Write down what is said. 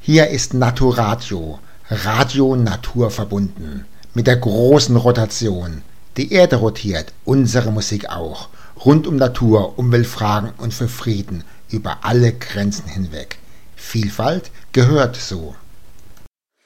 Hier ist Naturatio, Radio naturverbunden, mit der großen Rotation. Die Erde rotiert, unsere Musik auch, rund um Natur, Umweltfragen und für Frieden über alle Grenzen hinweg. Vielfalt gehört so.